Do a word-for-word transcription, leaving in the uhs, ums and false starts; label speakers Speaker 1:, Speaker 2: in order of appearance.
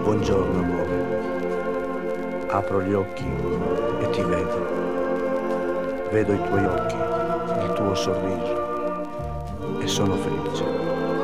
Speaker 1: Buongiorno amore, apro gli occhi e ti vedo, vedo i tuoi occhi, il tuo sorriso e sono felice.